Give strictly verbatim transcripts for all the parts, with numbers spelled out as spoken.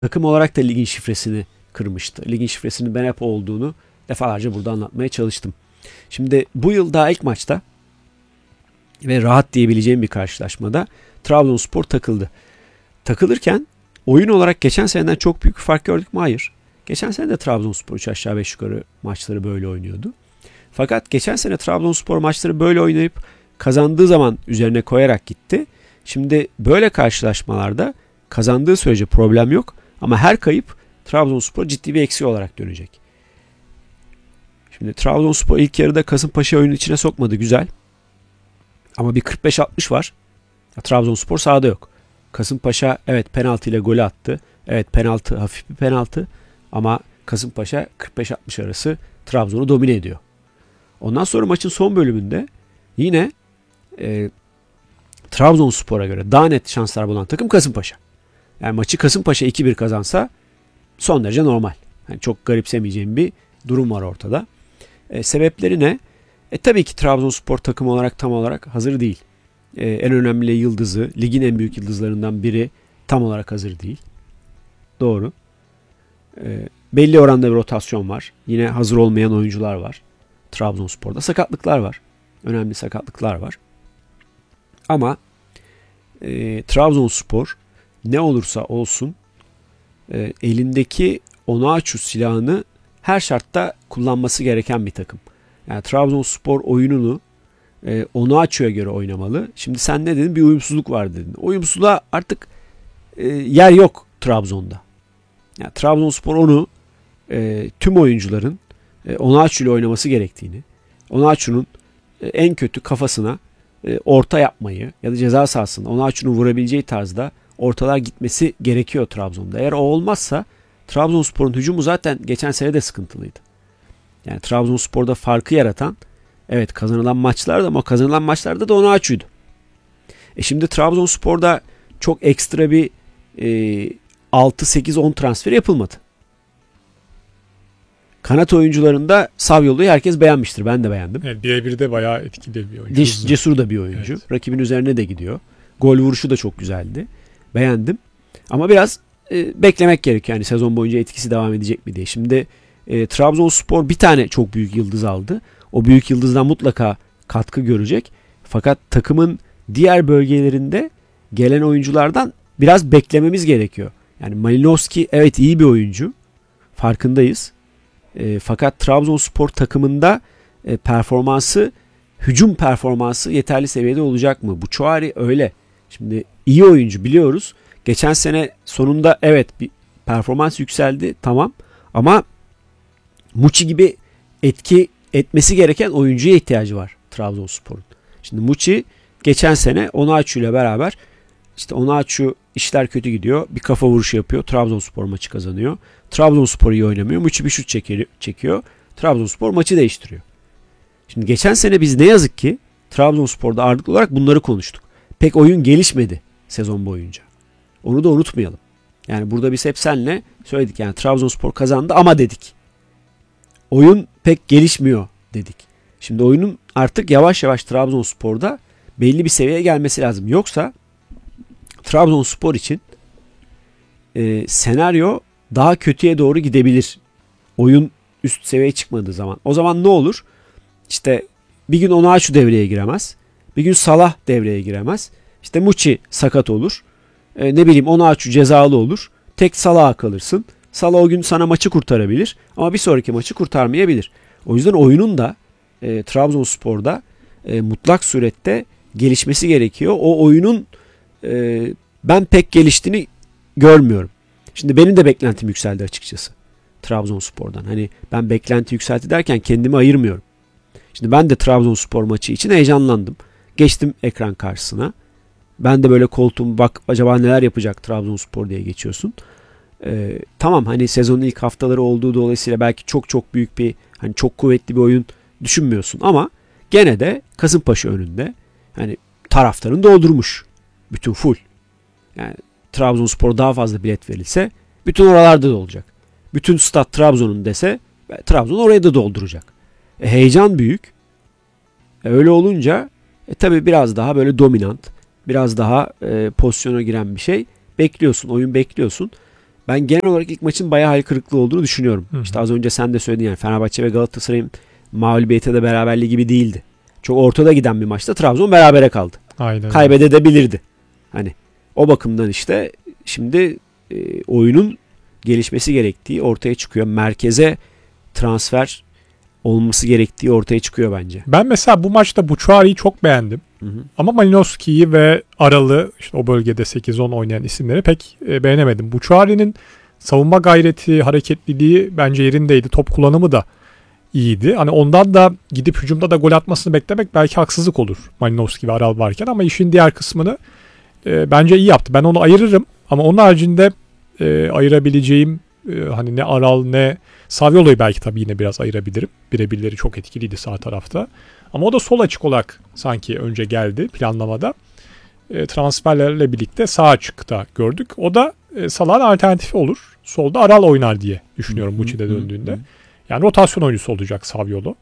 Takım olarak da ligin şifresini kırmıştı. Ligin şifresinin ben hep olduğunu defalarca burada anlatmaya çalıştım. Şimdi bu yıl daha ilk maçta ve rahat diyebileceğim bir karşılaşmada Trabzonspor takıldı. Takılırken oyun olarak geçen seneden çok büyük bir fark gördük mü? Hayır. Geçen sene de Trabzonspor üç aşağı beş yukarı maçları böyle oynuyordu. Fakat geçen sene Trabzonspor maçları böyle oynayıp kazandığı zaman üzerine koyarak gitti. Şimdi böyle karşılaşmalarda kazandığı sürece problem yok. Ama her kayıp Trabzonspor ciddi bir eksiği olarak dönecek. Şimdi Trabzonspor ilk yarıda Kasımpaşa oyunun içine sokmadı. Güzel. Ama bir kırk beş altmış var. Trabzonspor sahada yok. Kasımpaşa evet penaltı ile golü attı. Evet penaltı, hafif bir penaltı. Ama Kasımpaşa kırk beş altmış arası Trabzon'u domine ediyor. Ondan sonra maçın son bölümünde yine e, Trabzonspor'a göre daha net şanslar bulan takım Kasımpaşa. Yani maçı Kasımpaşa iki bir kazansa son derece normal. Yani çok garipsemeyeceğim bir durum var ortada. E, sebepleri ne? E, tabii ki Trabzonspor takım olarak tam olarak hazır değil. E, en önemli yıldızı, ligin en büyük yıldızlarından biri tam olarak hazır değil. Doğru. E, belli oranda bir rotasyon var. Yine hazır olmayan oyuncular var. Trabzonspor'da sakatlıklar var. Önemli sakatlıklar var. Ama e, Trabzonspor ne olursa olsun e, elindeki Onuachu silahını her şartta kullanması gereken bir takım. Yani Trabzonspor oyununu e, Onuachu'ya göre oynamalı. Şimdi sen ne dedin? Bir uyumsuzluk var dedin. Uyumsuzluğa artık e, yer yok Trabzon'da. Yani Trabzonspor onu e, tüm oyuncuların e, Onuachu ile oynaması gerektiğini, Onuachu'nun e, en kötü kafasına e, orta yapmayı ya da ceza sahasında Onuachu'nun vurabileceği tarzda ortalar gitmesi gerekiyor Trabzon'da. Eğer o olmazsa Trabzonspor'un hücumu zaten geçen sene de sıkıntılıydı. Yani Trabzonspor'da farkı yaratan evet kazanılan maçlarda ama kazanılan maçlarda da Onuachu'ydu. E şimdi Trabzonspor'da çok ekstra bir e, altı sekiz on transfer yapılmadı. Kanat oyuncularında Savyolu'yu herkes beğenmiştir. Ben de beğendim. Evet, birebir de bayağı etkili bir oyuncu. Cesur da bir oyuncu. Evet. Rakibin üzerine de gidiyor. Gol vuruşu da çok güzeldi. Beğendim. Ama biraz e, beklemek gerekiyor. Yani sezon boyunca etkisi devam edecek mi diye. Şimdi e, Trabzonspor bir tane çok büyük yıldız aldı. O büyük yıldızdan mutlaka katkı görecek. Fakat takımın diğer bölgelerinde gelen oyunculardan biraz beklememiz gerekiyor. Yani Malinowski evet iyi bir oyuncu. Farkındayız. E, fakat Trabzonspor takımında e, performansı, hücum performansı yeterli seviyede olacak mı? Bu Çuari öyle. Şimdi iyi oyuncu biliyoruz. Geçen sene sonunda evet bir performans yükseldi tamam ama Muçi gibi etki etmesi gereken oyuncuya ihtiyacı var Trabzonspor'un. Şimdi Muçi geçen sene Onuachu ile beraber işte Onuachu işler kötü gidiyor. Bir kafa vuruşu yapıyor. Trabzonspor maçı kazanıyor. Trabzonspor iyi oynamıyor. Muçi bir şut çekiyor. Trabzonspor maçı değiştiriyor. Şimdi geçen sene biz ne yazık ki Trabzonspor'da ağırlıklı olarak bunları konuştuk. Pek oyun gelişmedi sezon boyunca. Onu da unutmayalım. Yani burada biz hep seninle söyledik. Yani Trabzonspor kazandı ama dedik. Oyun pek gelişmiyor dedik. Şimdi oyunun artık yavaş yavaş Trabzonspor'da belli bir seviyeye gelmesi lazım. Yoksa Trabzonspor için e, senaryo daha kötüye doğru gidebilir. Oyun üst seviyeye çıkmadığı zaman. O zaman ne olur? İşte bir gün Onuachu devreye giremez. Bir gün Salah devreye giremez. İşte Muçi sakat olur. E, ne bileyim Onuachu cezalı olur. Tek Salah'a kalırsın. Salah o gün sana maçı kurtarabilir. Ama bir sonraki maçı kurtarmayabilir. O yüzden oyunun da e, Trabzonspor'da e, mutlak surette gelişmesi gerekiyor. O oyunun e, ben pek geliştiğini görmüyorum. Şimdi benim de beklentim yükseldi açıkçası. Trabzonspor'dan. Hani ben beklenti yükselti derken kendimi ayırmıyorum. Şimdi ben de Trabzonspor maçı için heyecanlandım. Geçtim ekran karşısına. Ben de böyle koltuğum bak acaba neler yapacak Trabzonspor diye geçiyorsun. Ee, tamam hani sezonun ilk haftaları olduğu dolayısıyla belki çok çok büyük bir hani çok kuvvetli bir oyun düşünmüyorsun ama gene de Kasımpaşa önünde hani taraftarın doldurmuş. Bütün full. Yani Trabzonspor daha fazla bilet verilse bütün oralarda da olacak. Bütün stat Trabzon'un dese Trabzon orayı da dolduracak. E, heyecan büyük. E, öyle olunca e, tabii biraz daha böyle dominant, biraz daha e, pozisyona giren bir şey bekliyorsun, oyun bekliyorsun. ben genel olarak ilk maçın bayağı hayal kırıklığı olduğunu düşünüyorum. Hı hı. İşte az önce sen de söyledin yani Fenerbahçe ve Galatasaray'ın mağlubiyete de beraberliği gibi değildi. Çok ortada giden bir maçta Trabzon berabere kaldı. Aynen. Kaybedebilirdi. Hani o bakımdan işte şimdi e, oyunun gelişmesi gerektiği ortaya çıkıyor. Merkeze transfer olması gerektiği ortaya çıkıyor bence. Ben mesela bu maçta Buçuari'yi çok beğendim. Hı hı. Ama Malinowski'yi ve Aral'ı işte o bölgede sekiz on oynayan isimleri pek e, beğenemedim. Buçuari'nin savunma gayreti, hareketliliği bence yerindeydi. Top kullanımı da iyiydi. Hani ondan da gidip hücumda da gol atmasını beklemek belki haksızlık olur Malinowski ve Aral varken ama işin diğer kısmını e, bence iyi yaptı. Ben onu ayırırım ama onun haricinde e, ayırabileceğim e, hani ne Aral ne Saviolo'yu belki tabii yine biraz ayırabilirim. Birebirleri çok etkiliydi sağ tarafta. Ama o da sol açık olarak sanki önce geldi planlamada. E, transferlerle birlikte sağ açıkta gördük. O da e, Salah'ın alternatifi olur. Solda Aral oynar diye düşünüyorum Muçi'de döndüğünde. Yani rotasyon oyuncusu olacak Saviolo.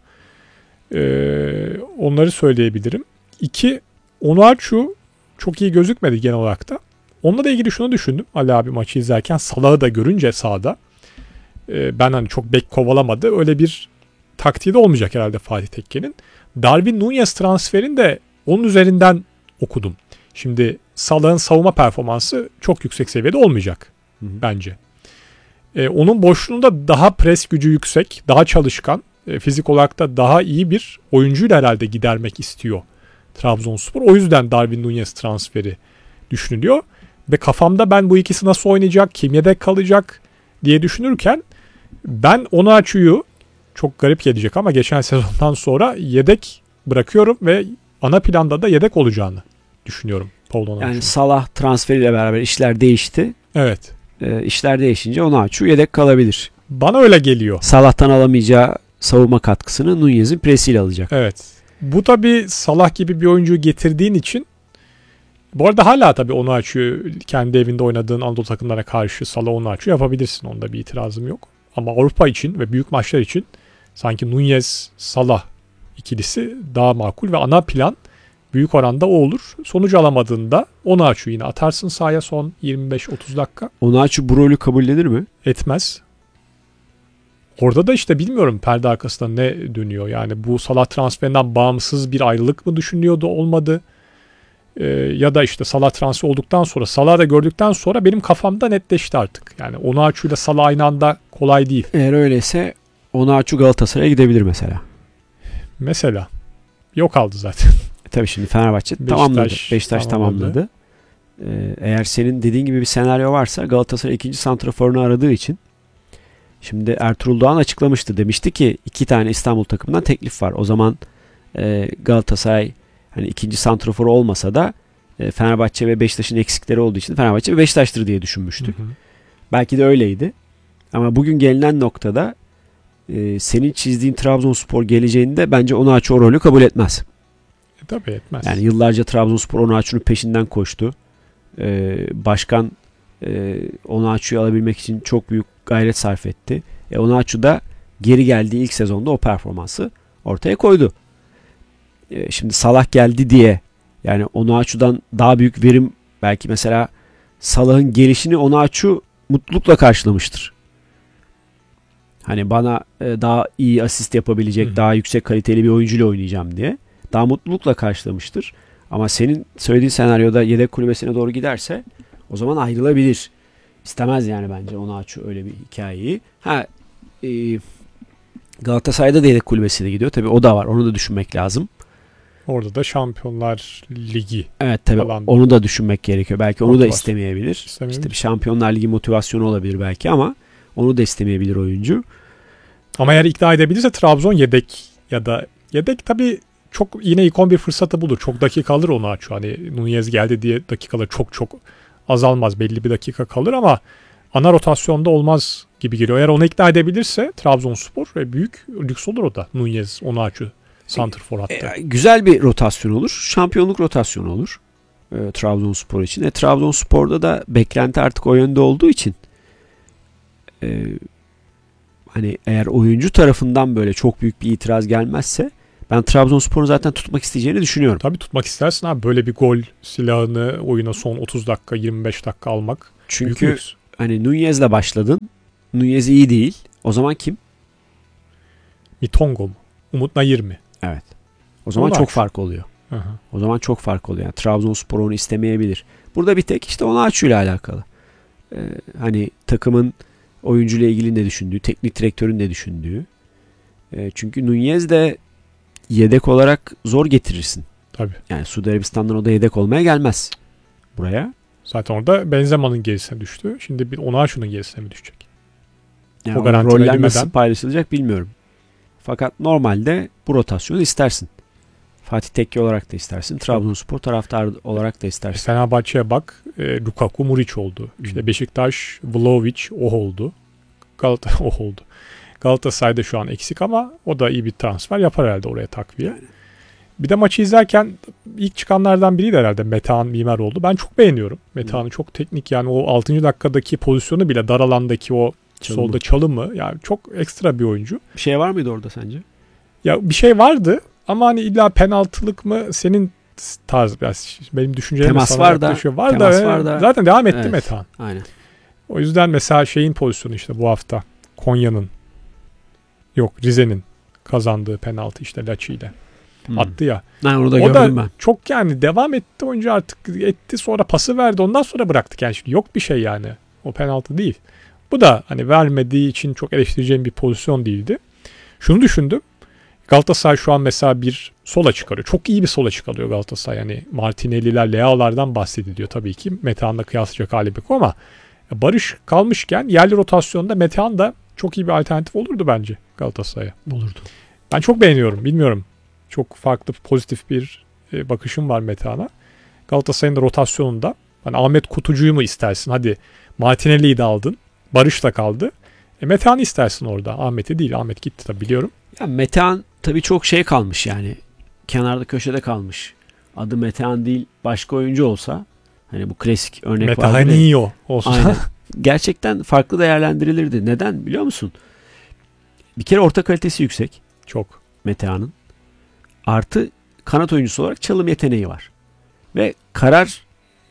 Ee, onları söyleyebilirim. İki, Onuachu çok iyi gözükmedi genel olarak da. Onunla da ilgili şunu düşündüm. Ali abi maçı izlerken Salah'ı da görünce sahada. E, ben hani çok bek kovalamadı. Öyle bir taktiği de olmayacak herhalde Fatih Tekke'nin. Darwin Núñez transferini de onun üzerinden okudum. Şimdi Salah'ın savunma performansı çok yüksek seviyede olmayacak hı hı. bence. E, onun boşluğunda daha pres gücü yüksek, daha çalışkan, e, fizik olarak da daha iyi bir oyuncuyla herhalde gidermek istiyor Trabzonspor. O yüzden Darwin Núñez transferi düşünülüyor. Ve kafamda ben bu ikisi nasıl oynayacak, kim yedek kalacak diye düşünürken ben Onuachu'yu çok garip gelecek ama geçen sezondan sonra yedek bırakıyorum ve ana planda da yedek olacağını düşünüyorum Paul Onuachu'nun. Yani Salah transferiyle beraber işler değişti. Evet. E, işler değişince Onuachu yedek kalabilir. Bana öyle geliyor. Salah'tan alamayacağı savunma katkısını Núñez'in presiyle alacak. Evet. Bu tabii Salah gibi bir oyuncuyu getirdiğin için bu arada hala tabii Onuachu kendi evinde oynadığın Anadolu takımlara karşı Salah Onuachu yapabilirsin. Onda bir itirazım yok. Ama Avrupa için ve büyük maçlar için sanki Núñez Salah ikilisi daha makul ve ana plan büyük oranda o olur. Sonucu alamadığında Onuachu yine atarsın sahaya son yirmi beş otuz dakika. Onuachu bu rolü kabullenir mi? Etmez. Orada da işte bilmiyorum perde arkasında ne dönüyor. Yani bu Salah transferinden bağımsız bir ayrılık mı düşünüyordu, olmadı. Ee, ya da işte Salah transfer olduktan sonra, Salah'ı da gördükten sonra benim kafamda netleşti artık. Yani Onuachu ile Salah aynı anda kolay değil. Eğer öyleyse Onuachu Galatasaray'a gidebilir mesela. Mesela. Yok aldı zaten. E tabii şimdi Fenerbahçe Beşiktaş tamamladı. Beşiktaş tamamladı. tamamladı. Ee, eğer senin dediğin gibi bir senaryo varsa Galatasaray ikinci santraforunu aradığı için şimdi Ertuğrul Doğan açıklamıştı. Demişti ki iki tane İstanbul takımından teklif var. O zaman e, Galatasaray hani ikinci santraforu olmasa da e, Fenerbahçe ve Beşiktaş'ın eksikleri olduğu için Fenerbahçe ve Beşiktaş'tır diye düşünmüştük. Hı hı. Belki de öyleydi. Ama bugün gelinen noktada e, senin çizdiğin Trabzonspor geleceğinde bence Onuachu o rolü kabul etmez. E, tabii etmez. Yani yıllarca Trabzonspor Onuachu'nun peşinden koştu. E, başkan e, Onuachu'yu alabilmek için çok büyük gayret sarf etti. E, Onuachu da geri geldiği ilk sezonda o performansı ortaya koydu. E, şimdi Salah geldi diye yani Onuachu'dan daha büyük verim belki mesela Salah'ın gelişini Onuachu mutlulukla karşılamıştır. Hani bana e, daha iyi asist yapabilecek, Hı. daha yüksek kaliteli bir oyuncuyla oynayacağım diye. Daha mutlulukla karşılamıştır. Ama senin söylediğin senaryoda yedek kulübesine doğru giderse o zaman ayrılabilir. İstemez yani bence Onuachu öyle bir hikayeyi. Ha e, Galatasaray'da da yedek kulübesiyle gidiyor. Tabii o da var. Onu da düşünmek lazım. Orada da Şampiyonlar Ligi. Evet tabii falan. Onu da düşünmek gerekiyor. Belki onu Motivasyon. da istemeyebilir. İstemeyebilir. İşte bir Şampiyonlar Ligi motivasyonu olabilir belki ama onu da istemeyebilir oyuncu. Ama eğer ikna edebilirse Trabzon yedek ya da yedek tabii çok yine ilk on bir fırsatı bulur. Çok dakika alır Onuachu. Hani Núñez geldi diye dakikalar çok çok azalmaz. Belli bir dakika kalır ama ana rotasyonda olmaz gibi geliyor. Eğer onu ikna edebilirse Trabzonspor ve büyük lüks olur o da. Núñez, Onuachu, santrfor hatta. E, güzel bir rotasyon olur. Şampiyonluk rotasyonu olur. E, Trabzonspor için. E, Trabzonspor'da da beklenti artık o yönde olduğu için e, hani eğer oyuncu tarafından böyle çok büyük bir itiraz gelmezse ben Trabzonspor'u zaten tutmak isteyeceğini düşünüyorum. Tabii tutmak istersin abi. Böyle bir gol silahını oyuna son otuz dakika, yirmi beş dakika almak. Çünkü hani Nunez'le başladın. Nunez iyi değil. O zaman kim? Mitongo mu? Umut Nayır mı? Evet. O zaman Onaçu. çok fark oluyor. Hı-hı. O zaman çok fark oluyor. Yani Trabzonspor onu istemeyebilir. Burada bir tek işte Onaçu ile alakalı. Ee, hani takımın oyuncuyla ilgili ne düşündüğü, teknik direktörün ne düşündüğü. Ee, çünkü Nunez de yedek olarak zor getirirsin. Tabii. Yani Suudi Arabistan'dan o da yedek olmaya gelmez buraya. Zaten orada Benzema'nın gerisine düştü. Şimdi bir Onaçu'nun gerisine mi düşecek? Yani O o garanti roller verilmeden. nasıl paylaşılacak bilmiyorum. Fakat normalde bu rotasyonu istersin. Fatih Tekke olarak da istersin. Trabzonspor taraftarı olarak da istersin. Fenerbahçe'ye bak. E, Lukaku Muriç oldu. İşte Beşiktaş Vlahovic oh oldu. Galata oh oldu. Galatasaray'da şu an eksik ama o da iyi bir transfer yapar herhalde oraya takviye. Bir de maçı izlerken ilk çıkanlardan biriydi herhalde Metehan Mimar oldu. Ben çok beğeniyorum. Metehan'ı çok teknik, yani o altıncı dakikadaki pozisyonu bile, dar alandaki o Çalımı. solda çalımı, yani çok ekstra bir oyuncu. Bir şey var mıydı orada sence? Ya bir şey vardı ama hani illa penaltılık mı senin tarz, biraz benim düşüncelerime Temas sana var da, yaklaşıyor. Var temas da, var da. zaten devam etti Evet. Metehan. Aynen. O yüzden mesela şeyin pozisyonu işte bu hafta Konya'nın yok Rize'nin kazandığı penaltı işte Laçi ile Hmm. attı ya. Ben onu da O gördüm da ben. çok, yani devam etti oyuncu, artık etti, sonra pası verdi, ondan sonra bıraktık. Yani şimdi yok bir şey, yani o penaltı değil. Bu da hani vermediği için çok eleştireceğim bir pozisyon değildi. Şunu düşündüm. Galatasaray şu an mesela bir sola çıkarıyor. Çok iyi bir sola çıkarıyor Galatasaray. Yani Martinelli'ler, Leao'lardan bahsediliyor tabii ki. Metehan'la kıyaslayacak hali yok ama Barış kalmışken yerli rotasyonda Metehan da çok iyi bir alternatif olurdu bence Galatasaray'a. Olurdu. Ben çok beğeniyorum. Bilmiyorum. Çok farklı, pozitif bir e, bakışım var Metehan'a. Galatasaray'ın da rotasyonunda hani Ahmet Kutucu'yu mu istersin? Hadi Martinelli'yi de aldın. Barış da kaldı. E, Metehan'ı istersin orada. Ahmet'i değil. Ahmet gitti tabii, biliyorum. Ya Metehan tabii çok şey kalmış yani. Kenarda köşede kalmış. Adı Metehan değil, başka oyuncu olsa, hani bu klasik örnek var. Metehan'ı olsun. Aynen. Gerçekten farklı değerlendirilirdi. Neden biliyor musun? Bir kere orta kalitesi yüksek Çok. Metehan'ın. Artı kanat oyuncusu olarak çalım yeteneği var. Ve karar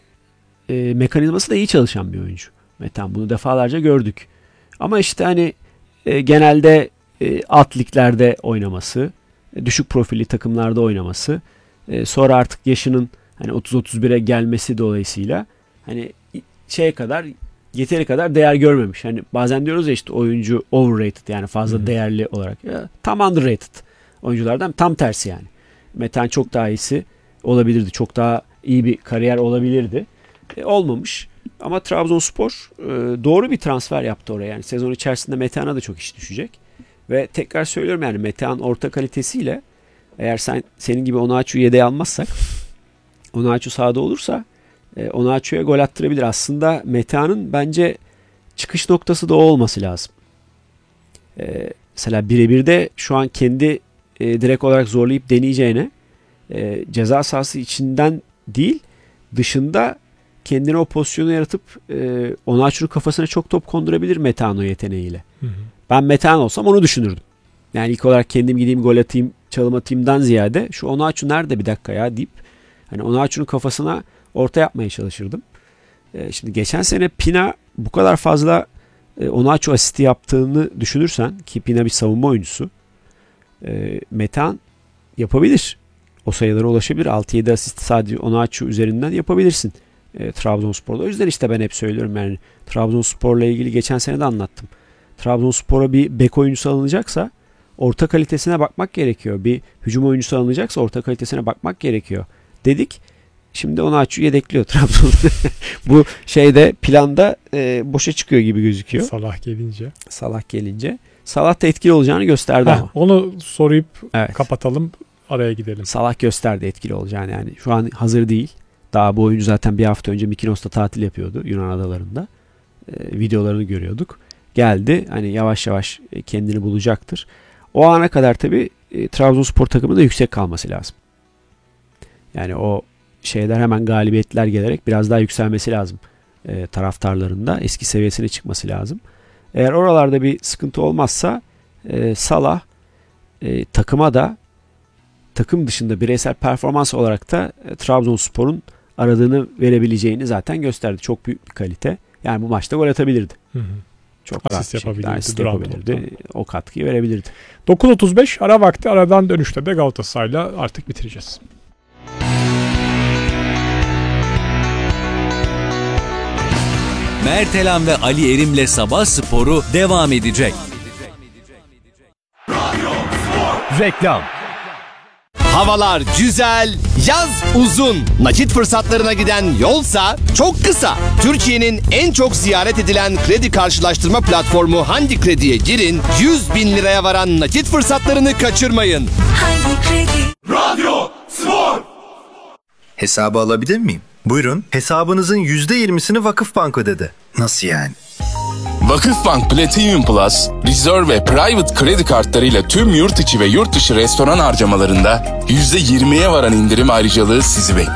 e, mekanizması da iyi çalışan bir oyuncu. Metehan, bunu defalarca gördük. Ama işte hani e, genelde e, alt liglerde oynaması, e, düşük profilli takımlarda oynaması, e, sonra artık yaşının hani otuz otuz bire gelmesi dolayısıyla hani şeye kadar, yeteri kadar değer görmemiş. Hani bazen diyoruz ya işte oyuncu overrated, yani fazla Hı-hı. değerli değerli olarak. Ya, tam underrated oyunculardan tam tersi yani. Metehan çok daha iyisi olabilirdi. Çok daha iyi bir kariyer olabilirdi. E, olmamış. Ama Trabzonspor e, doğru bir transfer yaptı oraya. Yani sezon içerisinde Metehan'a da çok iş düşecek. Ve tekrar söylüyorum, yani Metehan orta kalitesiyle, eğer sen senin gibi Onaçu'yu yedeğe almazsak, Onaçu sahada olursa e, Onaçu'ya gol attırabilir. Aslında Metehan'ın bence çıkış noktası da o olması lazım. E, mesela birebirde şu an kendi e, direkt olarak zorlayıp deneyeceğine e, ceza sahası içinden değil, dışında kendine o pozisyonu yaratıp e, Onaçu'nun kafasına çok top kondurabilir Metehan o yeteneğiyle. Hı hı. Ben Metehan olsam onu düşünürdüm. Yani ilk olarak kendim gideyim gol atayım, çalım atayımdan ziyade şu Onaçu nerede bir dakika ya deyip hani Onaçu'nun kafasına orta yapmaya çalışırdım. E, şimdi geçen sene Pina bu kadar fazla e, Onaçu asisti yaptığını düşünürsen, ki Pina bir savunma oyuncusu, e, Metehan yapabilir. O sayılara ulaşabilir. altı yedi asist sadece Onaçu üzerinden yapabilirsin e, Trabzonspor'da. O yüzden işte ben hep söylüyorum, yani Trabzonspor'la ilgili geçen sene de anlattım. Trabzonspor'a bir bek oyuncusu alınacaksa orta kalitesine bakmak gerekiyor. Bir hücum oyuncusu alınacaksa orta kalitesine bakmak gerekiyor dedik. Şimdi Onaçu'yu yedekliyor Trabzon. Bu şeyde, planda e, boşa çıkıyor gibi gözüküyor. Salah gelince. Salah gelince. Salah da etkili olacağını gösterdi Heh, ama. onu soruyup Evet. kapatalım, araya gidelim. Salah gösterdi etkili olacağını yani. Şu an hazır değil. Daha bu oyuncu zaten bir hafta önce Mykonos'ta tatil yapıyordu Yunan adalarında. E, videolarını görüyorduk. Geldi. Hani yavaş yavaş kendini bulacaktır. O ana kadar tabii e, Trabzonspor takımında yüksek kalması lazım. Yani o şeyler, hemen galibiyetler gelerek biraz daha yükselmesi lazım. E, taraftarlarında eski seviyesine çıkması lazım. Eğer oralarda bir sıkıntı olmazsa e, Salah e, takıma da, takım dışında bireysel performans olarak da e, Trabzonspor'un aradığını verebileceğini zaten gösterdi. Çok büyük bir kalite. Yani bu maçta gol atabilirdi. Hı hı. Çok Asist rahat bir şekilde yapabilirdi, asist duran yapabilirdi. topta. O katkıyı verebilirdi. dokuz otuz beş ara vakti, aradan dönüşte de Galatasaray'la artık bitireceğiz. Mertelan ve Ali Erim'le Sabah Sporu devam edecek. Reklam. Havalar güzel, yaz uzun. Nakit fırsatlarına giden yolsa çok kısa. Türkiye'nin en çok ziyaret edilen kredi karşılaştırma platformu Handi Kredi'ye girin. yüz bin liraya varan nakit fırsatlarını kaçırmayın. Handi Kredi. Radyo Spor. Hesabı alabilir miyim? Buyurun. Hesabınızın yüzde yirmisini Vakıfbank ödedi. Nasıl yani? Vakıfbank Platinum Plus, Reserve ve Private kredi kartlarıyla tüm yurt içi ve yurt dışı restoran harcamalarında yüzde yirmiye varan indirim ayrıcalığı sizi bekliyor.